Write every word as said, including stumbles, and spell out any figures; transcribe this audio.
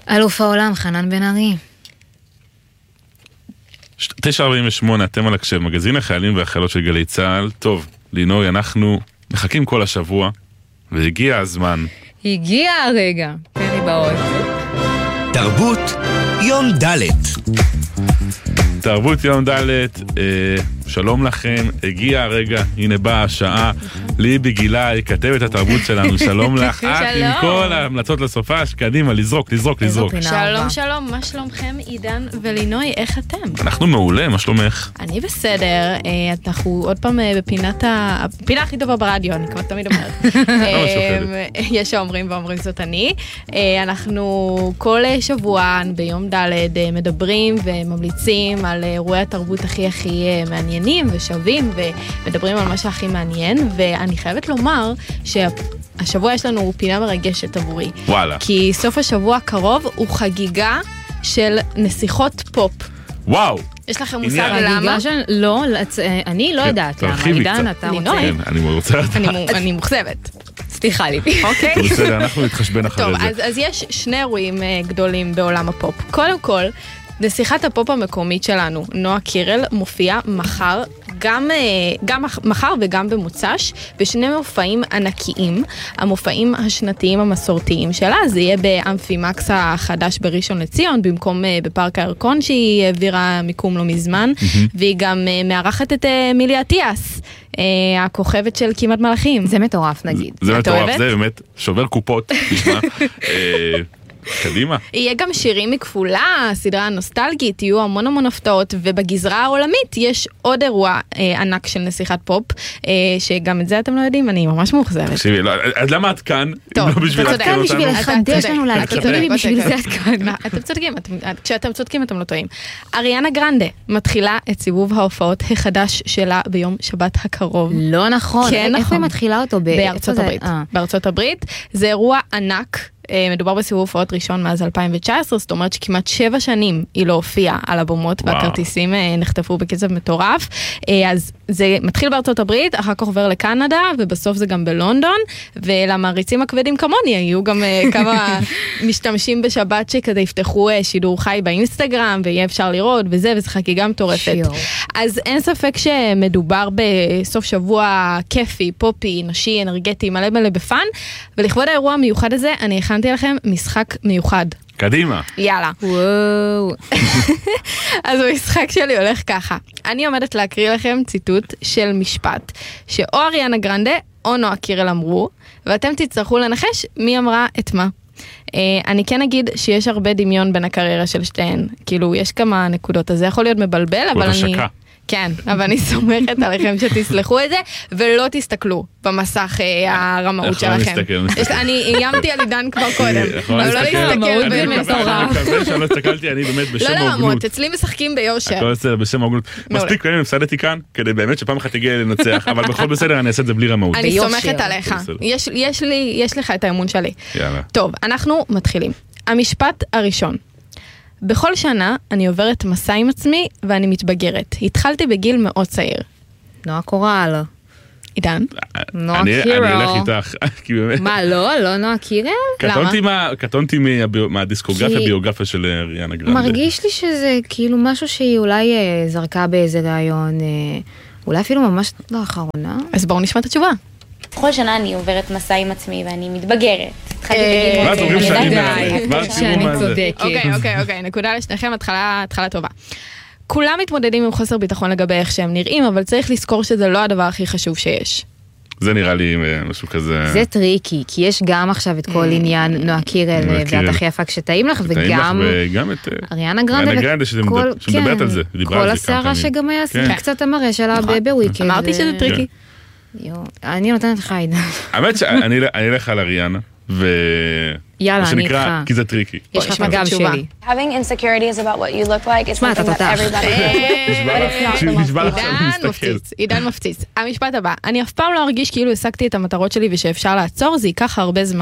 אלוף העולם, חנן בן ארי. תשע ארבעים ושמונה, אתם על הקשב, מגזין החיילים והחיילות של גלי צהל. טוב, לינוי, אנחנו מחכים כל השבוע, והגיע הזמן. הגיע הרגע, תן לי באות. תרבות יום דלת. תרבות יום דלת, אה, שלום לכם, הגיע הרגע, הנה באה השעה, ליבי גילאי, כתבת התרבות שלנו, שלום לך, את עם כל ההמלצות לסופש, קדימה, לזרוק, לזרוק, לזרוק. שלום, שלום, מה שלומכם, עידן ולינוי, איך אתם? אנחנו מעולה, מה שלומך? אני בסדר, אנחנו עוד פעם בפינת, הפינה הכי טובה ברדיו, אני כבר תמיד אומרת. יש שאומרים ואומרים זאת אני. אנחנו כל שבוע ביום דלת מדברים וממליצים על אירועי התרבות הכי הכי מעניינים ושווים, ומדברים על מה שהכי מעניין, ואני חייבת לומר שהשבוע יש לנו פינה מרגשת עבורי. וואלה. כי סוף השבוע הקרוב הוא חגיגה של נסיכות פופ. וואו. יש לכם מושג למה? לא, אני לא יודעת למה. עידן, אתה רוצה? אני רוצה. אני מוחזבת. סליחה לי. אוקיי? בסדר, אנחנו נתחשבן אחרי זה. טוב, אז יש שני אירועים גדולים בעולם הפופ. קודם כל, נסיכת הפופ המקומית שלנו, נועה קירל, מופיעה מחר, גם, גם מחר וגם במוצ"ש, ושני מופעים ענקיים, המופעים השנתיים המסורתיים שלה, זה יהיה באמפימקס החדש בראשון לציון, במקום בפארק הירקון שהיא העבירה מיקום לא מזמן, והיא גם מארחת את מילי אטיאס, הכוכבת של כמעט מלאכים. זה מטורף נגיד. זה מטורף, זה באמת שובר קופות, תשמע. קדימה. יהיה גם שירים מכפולה, סדרה נוסטלגית, יהיו המון המון הפתעות, ובגזרה העולמית יש עוד אירוע אה, ענק של נסיכת פופ, אה, שגם את זה אתם לא יודעים, אני ממש מאוכזבת. תקשיבי, לא, אז למה את כאן? טוב, לא בשביל אתה צודק, בשביל לחדש לנו להכיר, בשביל זה את כאן. אתם צודקים, כשאתם צודקים אתם לא טועים. אריאנה גרנדה מתחילה את סיבוב ההופעות החדש שלה ביום שבת הקרוב. לא נכון. כן, נכון. איך היא מתחילה אותו? בארצות הברית. בארצות הברית. זה אירוע ענק. מדובר בסיבוב הופעות ראשון מאז אלפיים תשע עשרה, זאת אומרת שכמעט שבע שנים היא לא הופיעה על הבומות, והכרטיסים נחטפו בקצב מטורף. אז זה מתחיל בארצות הברית, אחר כך עובר לקנדה, ובסוף זה גם בלונדון, ולמעריצים הכבדים כמוני, היו גם כמה משתמשים בשבת שכדי יפתחו שידור חי באינסטגרם, ויהיה אפשר לראות, וזה, וזה חגיגה מטורפת. אז אין ספק שמדובר בסוף שבוע כיפי, פופי, נשי, אנרגטי, מלא מלא בפן, ולכבוד האירוע המיוחד הזה, אני הכנתי לכם משחק מיוחד. קדימה. יאללה. וואו. אז המשחק שלי הולך ככה. אני עומדת להקריא לכם ציטוט של משפט, שאו אריאנה גרנדה או נועה קירל אמרו, ואתם תצטרכו לנחש מי אמרה את מה. אני כן אגיד שיש הרבה דמיון בין הקריירה של שתיהן. כאילו, יש כמה נקודות, אז זה יכול להיות מבלבל, אבל אני... כן, אבל אני סומכת עליכם שתסלחו את זה, ולא תסתכלו במסך הרמאות שלכם. אני איימתי על עידן כבר קודם, אבל לא להסתכל במסורה. אני מקווה שלא הסתכלתי, אני באמת בשם הוגנות. ההוגנות. לא לעמוד, אצלי משחקים ביושר. הכל בסדר, בשם ההוגנות. מספיק פעמים הפסדתי כאן, כדי באמת שפעם אחת תגיע לנצח, אבל בכל בסדר אני אעשה את זה בלי רמאות. אני סומכת עליך. יש לך את האמון שלי. יאללה. טוב, אנחנו מתחילים. המשפט הראשון. בכל שנה אני עוברת מסע עם עצמי ואני מתבגרת. התחלתי בגיל מאוד צעיר. נועה קורל. עידן? נועה אני קירל. אלך איתך, כי באמת... מה, לא? לא נועה קירל? קטונתי מהדיסקוגרפיה, הביוגרפיה של אריאנה גרנדה. מרגיש לי שזה כאילו משהו שהיא אולי זרקה באיזה רעיון, אולי אפילו ממש לאחרונה. אז בואו נשמע את התשובה. בכל שנה אני עוברת מסע עם עצמי ואני מתבגרת. ואז אומרים שאני צודקת. אוקיי, אוקיי, אוקיי, נקודה לשניכם, התחלה טובה. כולם מתמודדים עם חוסר ביטחון לגבי איך שהם נראים, אבל צריך לזכור שזה לא הדבר הכי חשוב שיש. זה נראה לי משהו כזה... זה טריקי, כי יש גם עכשיו את כל עניין נועה קירל, ואת הכי יפה כשטעים לך, וגם אריאנה גרנדה, שמדברת על זה. כל הסערה שגם היה קצת המראה שלה בוויקנד. אמרתי שזה טריקי. אני נותנת לך עידן. האמת שאני אלך על אריאנה, ו... יאללה, אני איתך. כי זה טריקי. יש לך גם שלי. Having insecurities about what you look like is something that everybody... נשבע לך שאני עידן מפציץ, עידן מפציץ. המשפט הבא, אני אף פעם לא ארגיש כאילו השגתי את המטרות שלי ושאפשר לעצור, זה ייקח הרבה זמן.